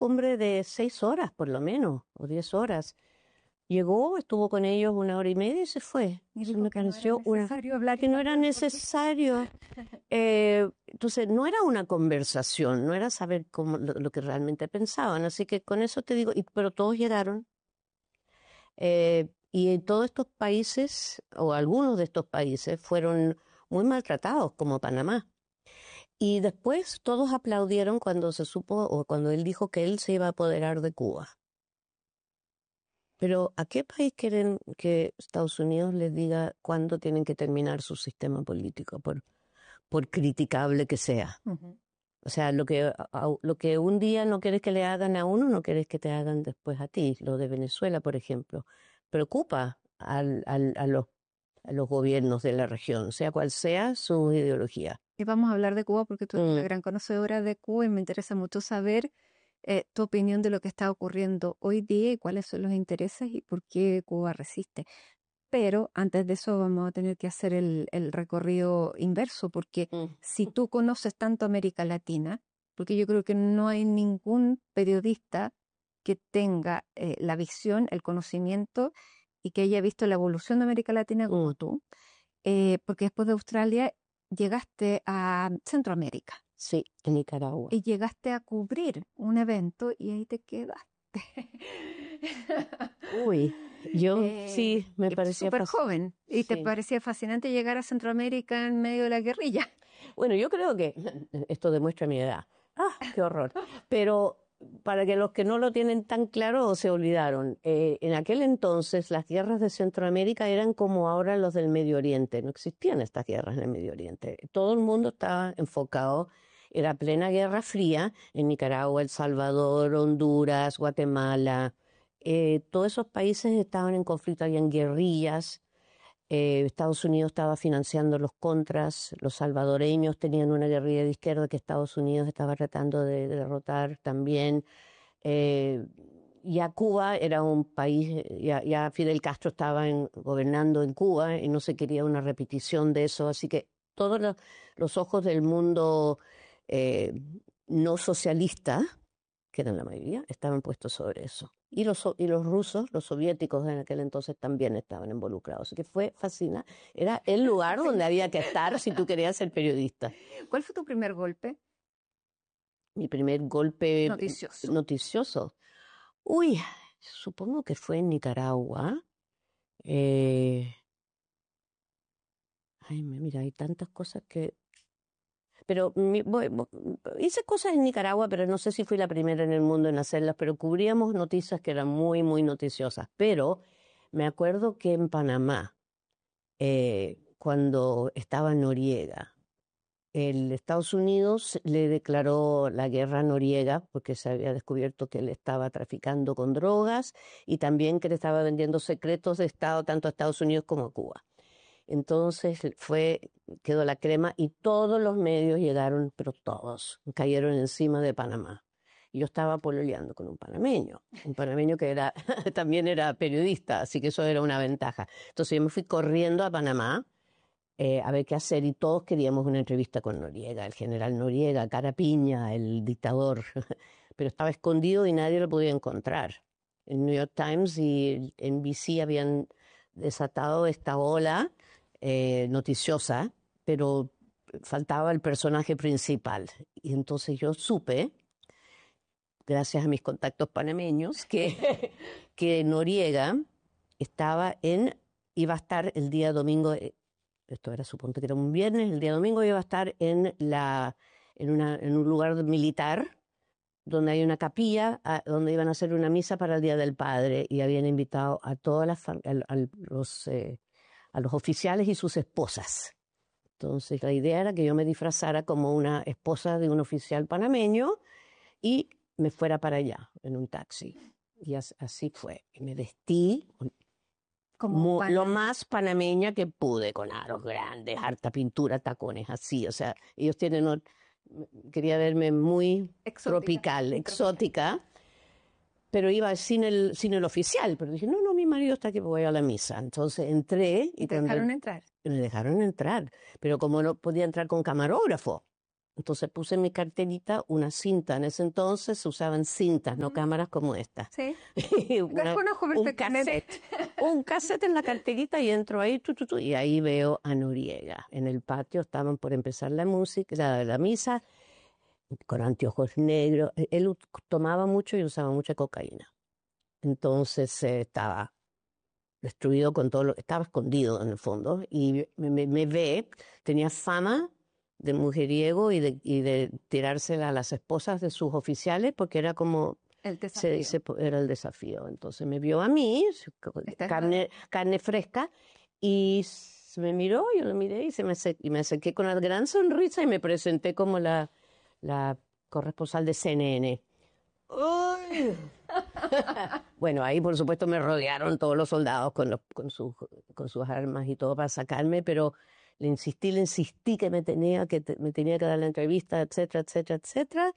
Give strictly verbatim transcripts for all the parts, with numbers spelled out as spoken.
cumbre de seis horas por lo menos, o diez horas. Llegó, estuvo con ellos una hora y media y se fue. Y Eso dijo me que no pareció era una, necesario hablar que no era español porque necesario. Eh, entonces, no era una conversación, no era saber cómo, lo, lo que realmente pensaban. Así que con eso te digo, y, pero todos llegaron. Eh, y en todos estos países, o algunos de estos países, fueron muy maltratados, como Panamá. Y después todos aplaudieron cuando se supo, o cuando él dijo que él se iba a apoderar de Cuba. Pero ¿a qué país quieren que Estados Unidos les diga cuándo tienen que terminar su sistema político, por, por criticable que sea? Ujú. O sea, lo que, a- lo que un día no quieres que le hagan a uno, no quieres que te hagan después a ti. Lo de Venezuela, por ejemplo, preocupa al, al, a los, a los gobiernos de la región, sea cual sea su ideología. Y vamos a hablar de Cuba porque tú eres una Mm, gran conocedora de Cuba y me interesa mucho saber eh, tu opinión de lo que está ocurriendo hoy día y cuáles son los intereses y por qué Cuba resiste. Pero antes de eso vamos a tener que hacer el, el recorrido inverso, porque mm, si tú conoces tanto América Latina, porque yo creo que no hay ningún periodista que tenga eh, la visión, el conocimiento y que haya visto la evolución de América Latina como mm. tú, eh, porque después de Australia llegaste a Centroamérica Sí, en Nicaragua. y llegaste a cubrir un evento y ahí te quedaste. Uy, yo Eh, sí me y parecía súper fácil. joven y te Sí. parecía fascinante llegar a Centroamérica en medio de la guerrilla. Bueno, yo creo que esto demuestra mi edad. Ah, qué horror. Pero para que los que no lo tienen tan claro se olvidaron, eh, en aquel entonces las guerras de Centroamérica eran como ahora los del Medio Oriente. No existían estas guerras en el Medio Oriente. Todo el mundo estaba enfocado, era plena Guerra Fría en Nicaragua, El Salvador, Honduras, Guatemala. Eh, todos esos países estaban en conflicto, habían guerrillas. Eh, Estados Unidos estaba financiando los contras, los salvadoreños tenían una guerrilla de izquierda que Estados Unidos estaba tratando de, de derrotar también. Eh, ya Cuba era un país, ya, ya Fidel Castro estaba en- gobernando en Cuba y no se quería una repetición de eso, así que todos los, los ojos del mundo eh, no socialista, que eran la mayoría, estaban puestos sobre eso. Y los, so- y los rusos, los soviéticos en aquel entonces también estaban involucrados. Así que fue fascinante. Era el lugar donde había que estar si tú querías ser periodista. ¿Cuál fue tu primer golpe Mi primer golpe noticioso? noticioso. Uy, supongo que fue en Nicaragua. Eh, ay, me- mira, hay tantas cosas que... Pero mi- voy- vo- hice cosas en Nicaragua, pero no sé si fui la primera en el mundo en hacerlas, pero cubríamos noticias que eran muy, muy noticiosas. Pero me acuerdo que en Panamá, eh, cuando estaba Noriega, el Estados Unidos le declaró la guerra a Noriega porque se había descubierto que él estaba traficando con drogas y también que le estaba vendiendo secretos de Estado tanto a Estados Unidos como a Cuba. Entonces fue, quedó la crema y todos los medios llegaron, pero todos, cayeron encima de Panamá. Y yo estaba pololeando con un panameño, un panameño que era, también era periodista, así que eso era una ventaja. Entonces yo me fui corriendo a Panamá eh, a ver qué hacer y todos queríamos una entrevista con Noriega, el general Noriega, cara piña, el dictador, pero estaba escondido y nadie lo podía encontrar. El New York Times y el N B C habían desatado esta ola eh, noticiosa, pero faltaba el personaje principal. Y entonces yo supe, gracias a mis contactos panameños, que, que Noriega estaba en, iba a estar el día domingo, eh, esto era suponte que era un viernes, el día domingo iba a estar en la, en una, en un lugar militar donde hay una capilla, a, donde iban a hacer una misa para el Día del Padre y habían invitado a todas las fam- a, a los eh, a los oficiales y sus esposas. Entonces la idea era que yo me disfrazara como una esposa de un oficial panameño y me fuera para allá en un taxi. Y as- así fue. Y me vestí Como mu- lo pana, más panameña que pude, con aros grandes, harta pintura, tacones, así. O sea, ellos tienen... un- quería verme muy exótica, tropical, muy tropical. exótica, pero iba sin el, sin el oficial. Pero dije, no, no, mi marido está que voy a la misa. Entonces entré Y y te cuando dejaron entrar. me dejaron entrar, pero como no podía entrar con camarógrafo, Entonces puse en mi carterita una cinta. En ese entonces se usaban cintas, no Mm. cámaras como esta. Sí. Una- Las conozco un perfectamente. cassette. Un cassette en la carterita y entro ahí, tu, tu, tu, y ahí veo a Noriega. En el patio estaban por empezar la música, la, la misa, con anteojos negros. E- Él u- tomaba mucho y usaba mucha cocaína. Entonces eh, estaba destruido con todo lo estaba escondido en el fondo y me, me- me ve, tenía fama de mujeriego y de, y de tirársela a las esposas de sus oficiales porque era como, El se, desafío. se po- era el desafío. Entonces me vio a mí, su- Esta es carne, carne fresca, y se me miró, yo lo miré y, se me, acer- y me acerqué con una gran sonrisa y me presenté como la, la corresponsal de C N N. ¡Uy! Bueno, ahí por supuesto me rodearon todos los soldados con, los, con, sus, con sus armas y todo para sacarme, pero le insistí, le insistí que me tenía que, te- me tenía que dar la entrevista, etcétera, etcétera, etcétera,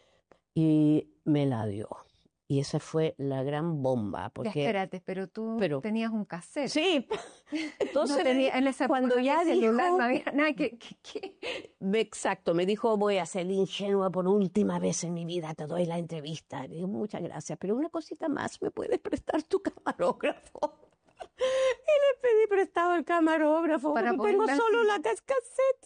y me la dio. Y esa fue la gran bomba, Ya, porque, espérate, pero tú pero, tenías un cassette. sí, No entonces me tenía, di- en esa época cuando no había ya celular, dijo, no había nada que, que- que- me- exacto, me dijo, voy a ser ingenua por última vez en mi vida, te doy la entrevista. Le digo, muchas gracias, pero una cosita más, ¿me puedes prestar tu camarógrafo? Y le pedí prestado el camarógrafo para porque poder tengo dar solo la cinta. cas- cassette.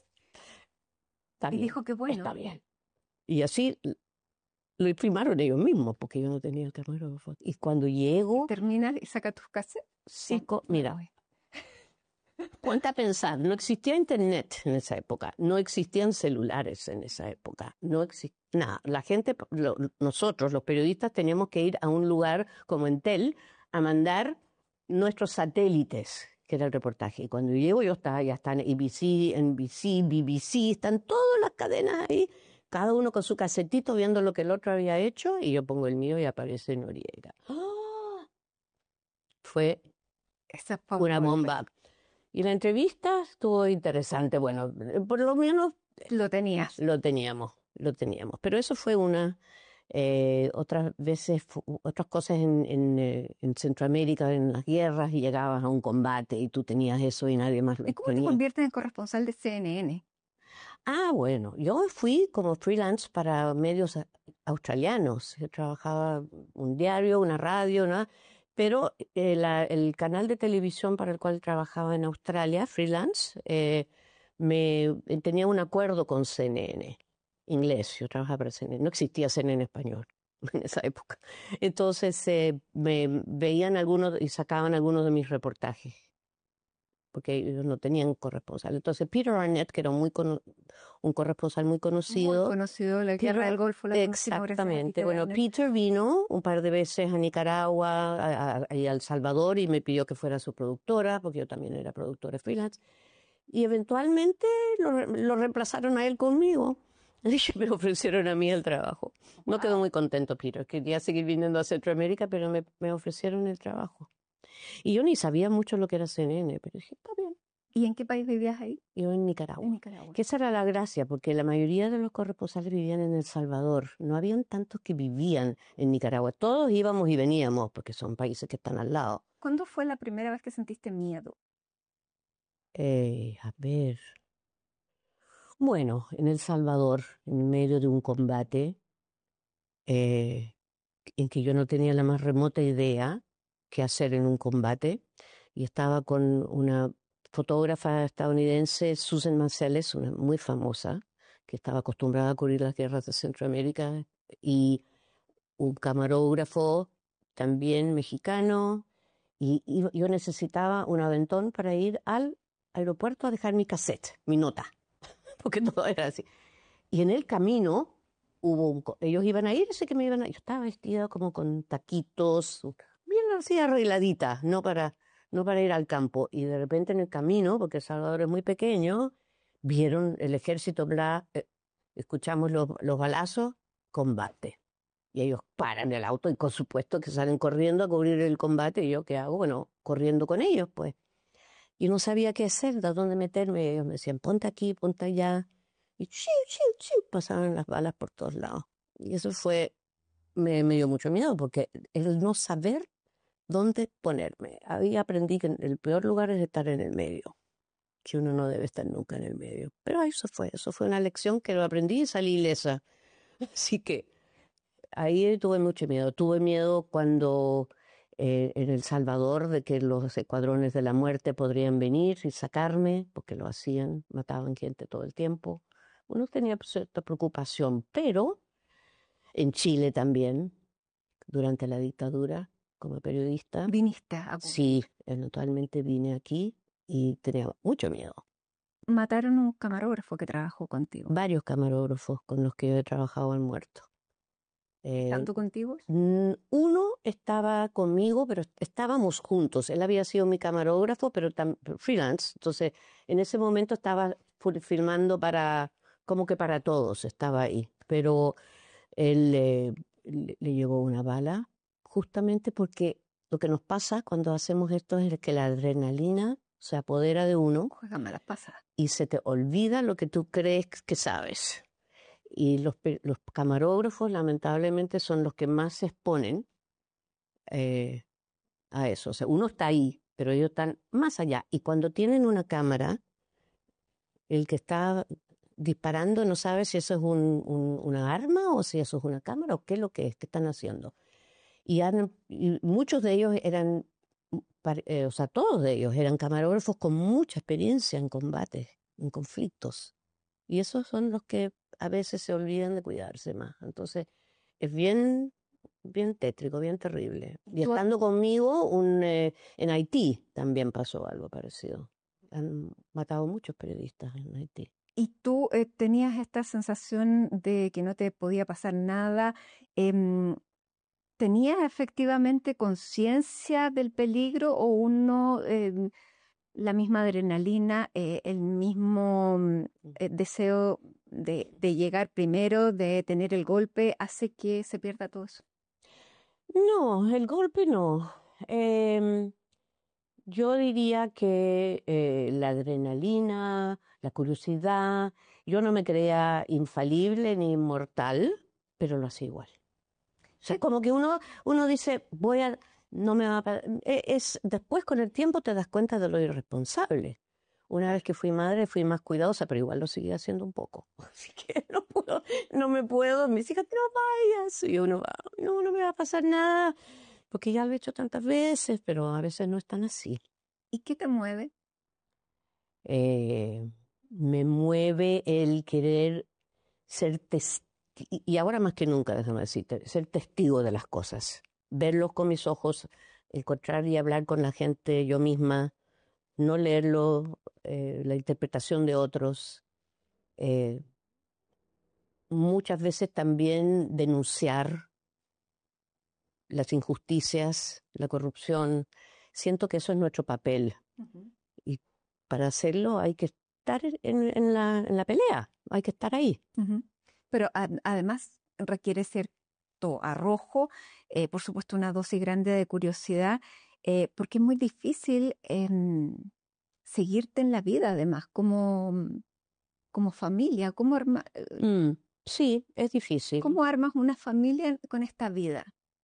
Está Y bien, dijo que está bueno, bien. Y así lo firmaron ellos mismos porque yo no tenía el camarógrafo. Y cuando y llego, terminas y saca tus cassettes. Ya, saco, me mira, voy. ponte a pensar, no existía internet en esa época, no existían celulares en esa época, no existía nada. La gente, lo- nosotros los periodistas teníamos que ir a un lugar como Entel a mandar nuestros satélites, que era el reportaje. Y cuando llego yo estaba, ya están A B C, N B C, B B C, están todas las cadenas ahí, cada uno con su casetito viendo lo que el otro había hecho, y yo pongo el mío y aparece Noriega. ¡Ah! Fue Esa fue un una golpe. bomba. Y la entrevista estuvo interesante. Bueno, eh, por lo menos Lo tenías. lo teníamos, lo teníamos. Pero eso fue una. Eh, otras veces, fu- otras cosas en, en, eh, en Centroamérica, en las guerras, y llegabas a un combate y tú tenías eso y nadie más lo ¿Y cómo te tenía. conviertes en corresponsal de C N N? Ah, bueno, yo fui como freelance para medios a- australianos. Yo trabajaba un diario, una radio, ¿no? Pero eh, la- el canal de televisión para el cual trabajaba en Australia, freelance, eh, me eh, tenía un acuerdo con C N N, inglés. Yo trabajaba para C N N, no existía C N N español en esa época. Entonces eh, me veían algunos y sacaban algunos de mis reportajes, porque ellos no tenían corresponsal. Entonces Peter Arnett, que era muy cono- un corresponsal muy Muy conocido, conocido, la Peter- guerra del Golfo la conocimos gracias a exactamente. Peter Bueno, Arnett. Peter vino un par de veces a Nicaragua a- a- y a El Salvador y me pidió que fuera su productora, porque yo también era productora freelance. Y eventualmente lo, re- lo reemplazaron a él conmigo. Y me ofrecieron a mí el trabajo. No quedó muy contento Peter, quería seguir viniendo a Centroamérica, pero me, me ofrecieron el trabajo. Y yo ni sabía mucho lo que era C N N, pero dije, está bien. ¿Y en qué país vivías ahí? Yo en En Nicaragua. Nicaragua. Que esa era la gracia, porque la mayoría de los corresponsales vivían en El Salvador. No habían tantos que vivían en Nicaragua. Todos íbamos y veníamos, porque son países que están al lado. ¿Cuándo fue la primera vez que sentiste miedo? Eh, a ver. Bueno, en El Salvador, en medio de un combate eh, en que yo no tenía la más remota idea qué hacer en un combate, y estaba con una fotógrafa estadounidense, Susan Marcellus, una muy famosa, que estaba acostumbrada a cubrir las guerras de Centroamérica, y un camarógrafo también mexicano, y, y yo necesitaba un aventón para ir al aeropuerto a dejar mi cassette, mi nota, porque todo era así. Y en el camino hubo un... co- Ellos iban a ir, sé que me iban a... Yo estaba vestida como con taquitos, bien así arregladita, no para, no para ir al campo. Y de repente en el camino, porque El Salvador es muy pequeño, vieron el ejército, bla, eh, escuchamos los, los balazos, combate. Y ellos paran el auto y por supuesto que salen corriendo a cubrir el combate. ¿Y yo qué hago? Bueno, corriendo con ellos, pues. Y no sabía qué hacer, de dónde meterme. Y ellos me decían, ponte aquí, ponte allá. Y chiu, chiu, chiu, pasaban las balas por todos lados. Y eso fue, me, me dio mucho miedo, porque el no saber dónde ponerme. Ahí aprendí que el peor lugar es estar en el medio. que uno no debe estar nunca en el medio. Pero eso fue, eso fue una lección que lo aprendí y salí ilesa. Así que ahí tuve mucho miedo. Tuve miedo cuando eh, en El Salvador de que los escuadrones de la muerte podrían venir y sacarme, porque lo hacían, mataban gente todo el tiempo. Uno tenía cierta preocupación, pero en Chile también, durante la dictadura, como periodista, Viniste a cubrir. sí, eventualmente vine aquí y tenía mucho miedo. Mataron un camarógrafo que trabajó contigo. Varios camarógrafos con los que yo he trabajado han muerto. Eh, ¿Tanto contigo? mm, uno estaba conmigo, pero estábamos juntos. Él había sido mi camarógrafo, pero tam- freelance. Entonces, en ese momento estaba fu- filmando para, como que para todos, estaba ahí. Pero él eh, le, le llegó una bala, justamente porque lo que nos pasa cuando hacemos esto es que la adrenalina se apodera de uno Juega malas pasadas. y se te olvida lo que tú crees que sabes. Y los, pe- los camarógrafos, lamentablemente, son los que más se exponen eh, a eso. O sea, uno está ahí, pero ellos están más allá. Y cuando tienen una cámara, el que está disparando no sabe si eso es un, un- una arma o si eso es una cámara o qué es lo que es, qué están haciendo. Y, han- y muchos de ellos eran, pare- eh, o sea, todos de ellos eran camarógrafos con mucha experiencia en combates, en conflictos. Y esos son los que a veces se olvidan de cuidarse más. Entonces, es bien, bien tétrico, bien terrible. Y Tú- estando conmigo, un, eh, en Haití también pasó algo parecido. Han matado muchos periodistas en Haití. Y tú eh, tenías esta sensación de que no te podía pasar nada. em, ¿Tenías efectivamente conciencia del peligro o uno, em, la misma adrenalina, eh, el mismo mm, eh, deseo de, de llegar primero, de tener el golpe, hace que se pierda todo eso? No, el golpe no. Em, yo diría que eh, la adrenalina, la curiosidad, yo no me creía infalible ni inmortal, pero lo hacía igual. O sea, como que uno, uno dice, voy a, no me va a... pa- e- Es, después con el tiempo te das cuenta de lo irresponsable. Una vez que fui madre fui más cuidadosa, pero igual lo seguía haciendo un poco. Así que no puedo, no me puedo. Mis hijas, no vayas. Y uno va, no, no me va a pasar nada, porque ya lo he hecho tantas veces, pero a veces no es tan así. ¿Y qué te mueve? Eh, me mueve el querer ser testigo, y ahora más que nunca, déjame decirte, ser testigo de las cosas, verlos con mis ojos, encontrar y hablar con la gente yo misma, no leerlo, eh, la interpretación de otros, eh, muchas veces también denunciar las injusticias, la corrupción. Siento que eso es nuestro papel Ujú. y para hacerlo hay que estar en, en la, en la pelea, hay que estar ahí. Ujú. Pero a- además requiere cierto arrojo, eh, por supuesto una dosis grande de curiosidad, eh, porque es muy difícil em, seguirte en la vida, además, como, mm, como familia. ¿Cómo, arma- eh, Mm, sí, es difícil. cómo armas una familia con esta vida?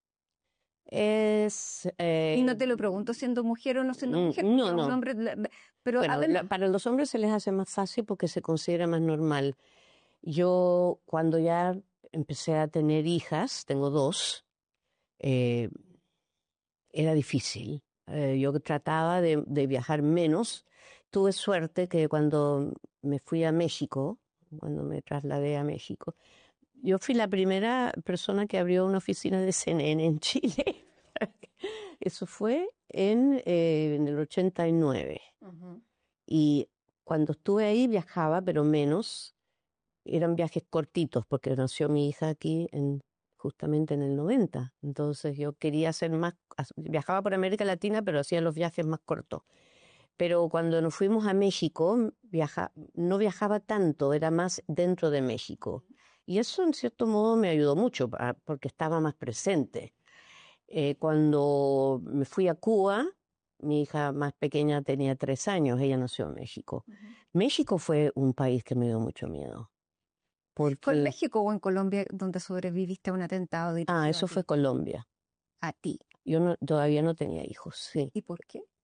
Es, Y no eh, te lo pregunto siendo mujer o no siendo mm, mujer, no, porque a un no. hombre, le- pero Bueno, además, la- para los hombres se les hace más fácil porque se considera más normal. Yo, cuando ya empecé a tener hijas, tengo dos, eh, era difícil. Eh, yo trataba de, de viajar menos. Tuve suerte que cuando me fui a México, cuando me trasladé a México, yo fui la primera persona que abrió una oficina de C N N en Chile. Eso fue en, eh, en el ochenta y nueve. Ujú. Y cuando estuve ahí viajaba, pero menos. Eran viajes cortitos porque nació mi hija aquí en, justamente en el noventa. Entonces yo quería hacer más, as- viajaba por América Latina, pero hacía los viajes más cortos. Pero cuando nos fuimos a México, viaja, no viajaba tanto, era más dentro de México. Y eso en cierto modo me ayudó mucho pa- porque estaba más presente. Eh, cuando me fui a Cuba, mi hija más pequeña tenía tres años, ella nació en México. Ujú. México fue un país que me dio mucho miedo, ¿Fue en porque, México o en Colombia donde sobreviviste a un atentado ah, dirigido a eso ti? fue Colombia. A ti. Yo no, todavía no tenía hijos, sí. ¿Y por qué?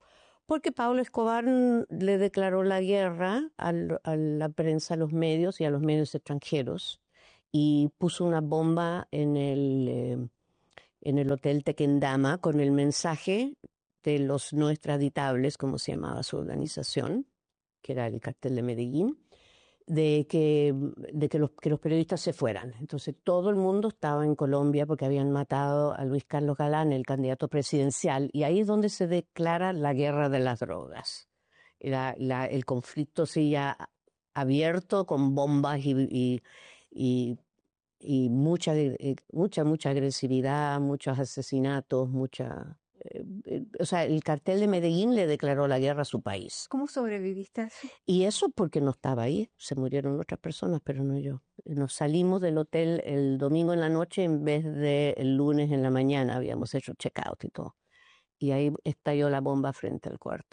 Porque Pablo Escobar le declaró la guerra al, a la prensa, a los medios y a los medios extranjeros y puso una bomba en el, eh, en el Hotel Tequendama con el mensaje de los no extraditables, como se llamaba su organización, que era el cartel de Medellín, de que, de que, los, que los periodistas se fueran. Entonces todo el mundo estaba en Colombia porque habían matado a Luis Carlos Galán, el candidato presidencial, y ahí es donde se declara la guerra de las drogas. La, la, el conflicto sí ya abierto con bombas y, y, y, y mucha, mucha, mucha agresividad, muchos asesinatos, mucha... Eh, o sea, el cartel de Medellín le declaró la guerra a su país. ¿Cómo sobreviviste a eso? Y eso porque no estaba ahí, se murieron otras personas, pero no yo. Nos salimos del hotel el domingo en la noche en vez de el lunes en la mañana, habíamos hecho check-out y todo. Y ahí estalló la bomba frente al cuarto.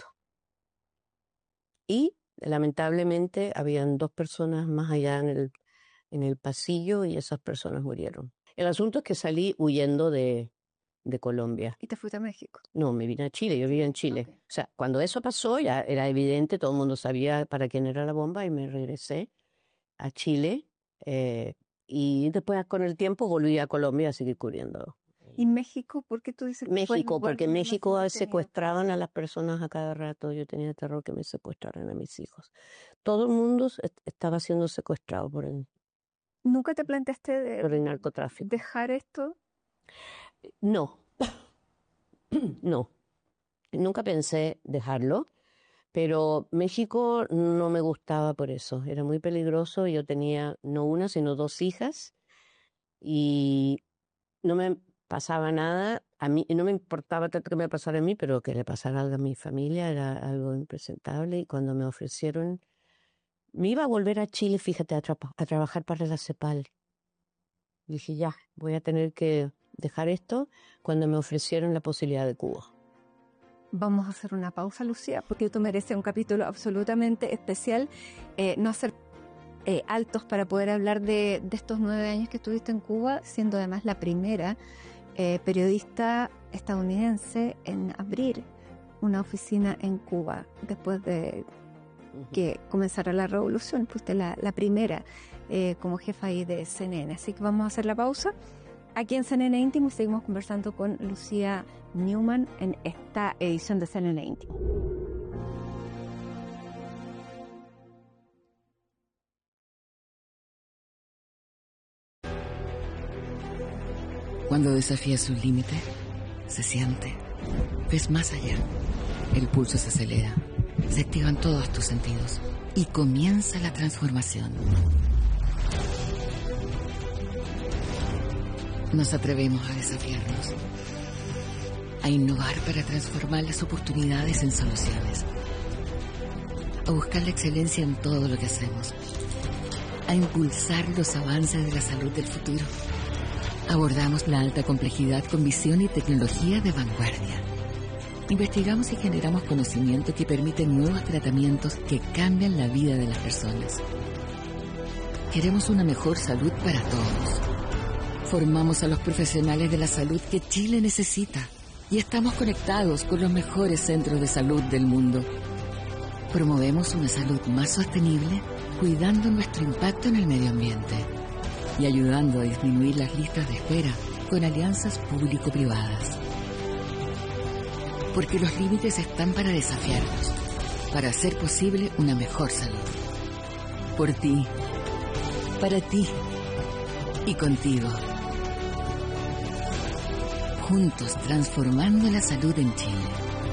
Y lamentablemente habían dos personas más allá en el, en el pasillo y esas personas murieron. El asunto es que salí huyendo de... de Colombia. ¿Y te fuiste a México? No, me vine a Chile, yo vivía en Chile. Okay. O sea, cuando eso pasó ya era evidente, todo el mundo sabía para quién era la bomba y me regresé a Chile eh, y después con el tiempo volví a Colombia a seguir cubriendo. ¿Y México? ¿Por qué tú dices que México? Porque en México secuestraban a las personas a cada rato. Yo tenía terror que me secuestraran a mis hijos. Todo el mundo estaba siendo secuestrado por el, ¿Nunca te planteaste de por el narcotráfico. dejar esto? No, no, nunca pensé dejarlo, pero México no me gustaba por eso, era muy peligroso, yo tenía no una, sino dos hijas y no me pasaba nada, a mí no me importaba tanto que me pasara a mí, pero que le pasara algo a mi familia era algo impresentable y cuando me ofrecieron, me iba a volver a Chile, fíjate, a, tra a trabajar para la CEPAL. Dije, ya, voy a tener que dejar esto cuando me ofrecieron la posibilidad de Cuba. Vamos a hacer una pausa, Lucía, porque tú mereces un capítulo absolutamente especial. Eh, no hacer eh, altos para poder hablar de, de estos nueve años que estuviste en Cuba, siendo además la primera eh, periodista estadounidense en abrir una oficina en Cuba después de uh-huh. que comenzara la revolución. Fuiste la, la primera eh, como jefa ahí de C N N. Así que vamos a hacer la pausa aquí en C N N Íntimo y seguimos conversando con Lucía Newman en esta edición de C N N Íntimo. Cuando desafías un límite, se siente, ves más allá, el pulso se acelera, se activan todos tus sentidos y comienza la transformación. Nos atrevemos a desafiarnos, a innovar para transformar las oportunidades en soluciones, a buscar la excelencia en todo lo que hacemos, a impulsar los avances de la salud del futuro. Abordamos la alta complejidad con visión y tecnología de vanguardia. Investigamos y generamos conocimiento que permite nuevos tratamientos que cambian la vida de las personas. Queremos una mejor salud para todos. Formamos a los profesionales de la salud que Chile necesita y estamos conectados con los mejores centros de salud del mundo. Promovemos una salud más sostenible, cuidando nuestro impacto en el medio ambiente y ayudando a disminuir las listas de espera con alianzas público-privadas. Porque los límites están para desafiarnos, para hacer posible una mejor salud. Por ti, para ti y contigo. Juntos transformando la salud en Chile.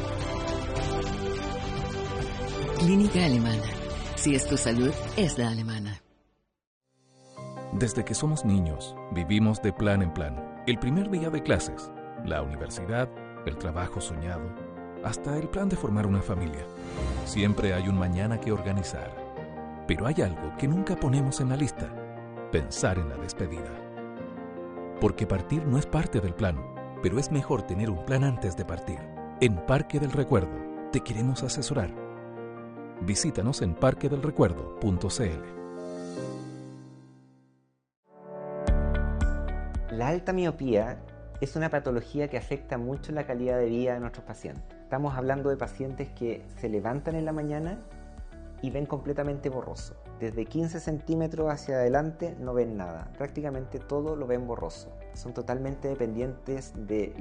Clínica Alemana. Si es tu salud, es la alemana. Desde que somos niños, vivimos de plan en plan. El primer día de clases, la universidad, el trabajo soñado, hasta el plan de formar una familia. Siempre hay un mañana que organizar. Pero hay algo que nunca ponemos en la lista: pensar en la despedida. Porque partir no es parte del plan, pero es mejor tener un plan antes de partir. En Parque del Recuerdo te queremos asesorar. Visítanos en parque del recuerdo punto c l. La alta miopía Es una patología que afecta mucho la calidad de vida de nuestros pacientes. Estamos hablando de pacientes que se levantan en la mañana y ven completamente borroso. Desde quince centímetros hacia adelante no ven nada. Prácticamente todo lo ven borroso. Son totalmente dependientes de